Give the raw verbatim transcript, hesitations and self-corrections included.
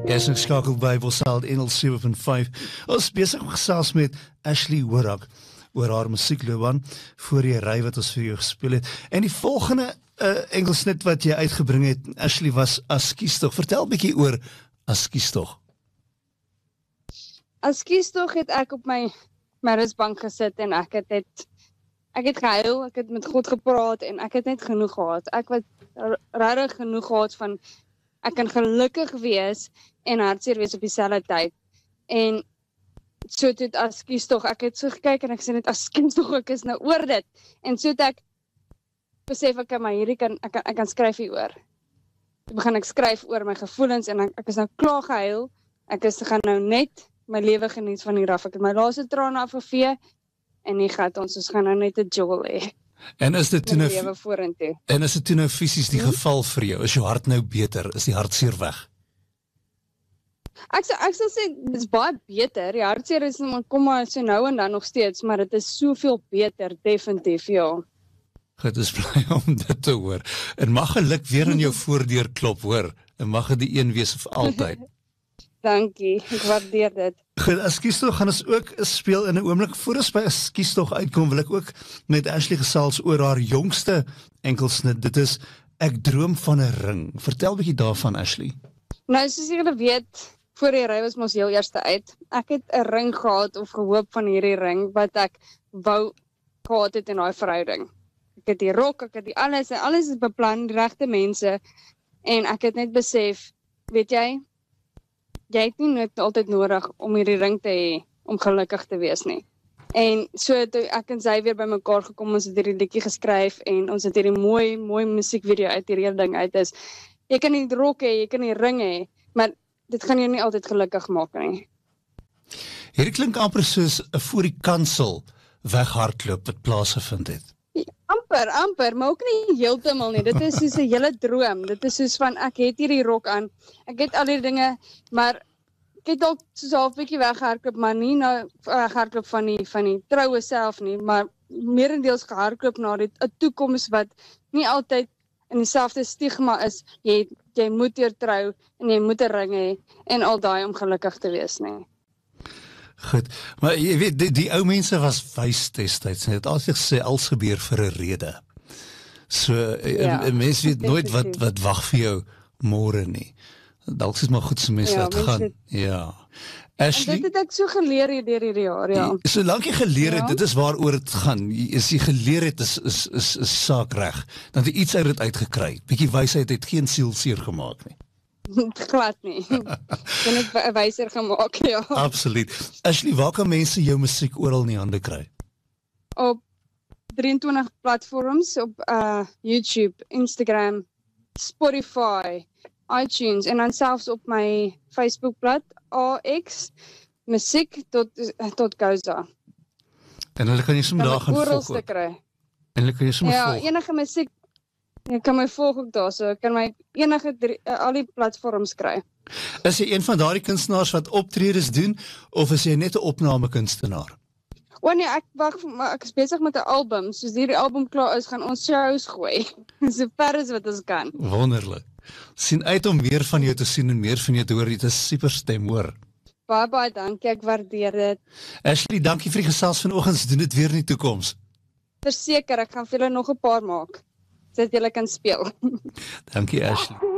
Jy is ingeskakel by Bosveld N L sewe punt vyf. Ons besig om gesels met Ashley Horak oor haar musiekloopbaan voor die ry wat ons vir jou gespeel het. En die volgende uh, enkelsnit wat jy uitgebring het, Ashley, was As Kiestog. Vertel 'n bietjie oor As Kiestog. As Kiestog het ek op my marriagebank gesit en ek het net ek het gehuil, ek het met God gepraat en ek het net genoeg gehad. Ek het regtig genoeg gehad van ek kan gelukkig wees en hartseer wees op dieselfde tyd. En so het dit As Kiestog, ek het so gekyk en ek sê net As Kiestog, ek is nou oor dit. En so het ek besef ek, maar hierdie kan ek, kan, ek kan skryf hieroor. Toe begin ek skryf oor my gevoelens en ek, ek is nou klaar gehuil. Ek is gaan nou net my lewe geniet van hier af. Ek het my laaste trane afgevee en nie gaat ons, ons gaan nou net 'n jol hê. En is dit toe nou lewe vorentoe. En is dit toe nou fisies die hmm? geval vir jou? Is jou hart nou beter? Is die hartseer weg? Ek sal, ek sal sê, dit is baie beter. Die hartseer is, kom maar so nou en dan nog steeds, maar dit is soveel beter, definitief, ja. Goed, is bly om dit te hoor. En mag geluk weer in jou voordeur klop, hoor. En mag het die een wees vir altyd. Dankie, ek waardeer dit. Goed, As Kiestog gaan ons ook speel in 'n oomblik. Voor ons by As Kiestog uitkom, wil ek ook met Ashley gesels oor haar jongste enkelsnit. Dit is Ek droom van 'n ring. Vertel 'n bietjie daarvan, Ashley. Nou, soos julle weet, voor die ry was mos heel eerste uit. Ek het 'n ring gehad of gehoop van hierdie ring wat ek wou gehad het in daai verhouding. Ek het die rok, ek het die alles en alles is beplan, die regte mense en ek het net besef, weet jy, jy het nie net altyd nodig om hierdie ring te hê om gelukkig te wees nie. En so toe ek en sy weer by mekaar gekom, ons het hierdie liedjie geskryf en ons het hierdie mooi, mooi musiekvideo uit hierdie hele ding uit is. Jy kan nie rok hê, jy kan nie ring hê, maar dit gaan jou nie altyd gelukkig maak nie. Hierdie klink amper soos 'n voor die kansel weghardloop wat plaasgevind het. Ja, amper, amper, maar ook nie heeltemal nie. Dit is soos 'n hele droom. Dit is soos van ek het hierdie rok aan. Ek het al die dinge, maar ek het dalk soos half bietjie weghardloop, maar nie nou weghardloop van die van die troue self nie, maar meerendeels gehardloop na die 'n toekoms wat nie altyd in dieselfde stigma is. Jy jy moet hier trou en jy moet 'n ring hê en al daai om gelukkig te wees nie. Goed, maar jy weet, die, die ou mense was wys destyds, het altyd gesê, alles gebeur vir 'n rede. So, ja, 'n mens weet nooit wat, wat wag vir jou môre nie. Dalk is maar goed so mense ja, wat gaan. Het, ja. Ashley, en dit het ek so geleer hier deur hierdie jaar, ja. Solank jy geleer het, ja? Dit is waaroor dit gaan. As jy geleer het, is, is, is, is saak reg. Dan het jy iets uit dit uitgekry. Bietjie wysheid het geen siel seer gemaak nie. Glad nie. Kan ek wyser gemaak, ja. Absoluut. Ashley, waar kan mense jou musiek oral in die hande kry? Op drieëntwintig platforms, op uh, YouTube, Instagram, Spotify, iTunes en dan selfs op my Facebookblad A X musiek tot tot Gouza. En hulle kan jy sommer daar gaan volg. Oralste kry. En hulle kan jy sommer ja, volg. Ja, enige musiek. Jy kan my volg ook daar, so kan my enige drie, uh, al die platforms kry. Is jy een van daardie kunstenaars wat optredes doen of is jy net 'n opname kunstenaar? O nee, ek wag, maar ek is besig met 'n album. Soos hierdie album klaar is, gaan ons shows gooi. So ver as wat ons kan. Wonderlik. Sien uit om meer van jou te sien en meer van jou te hoor. Dit is super stem, hoor. Baie, baie dankie, ek waardeer dit. Ashley, dankie vir die gesels vanoggend. Doen dit weer in die toekoms. Verseker, ek gaan vir julle nog 'n paar maak, sodat julle kan speel. Dankie, Ashley.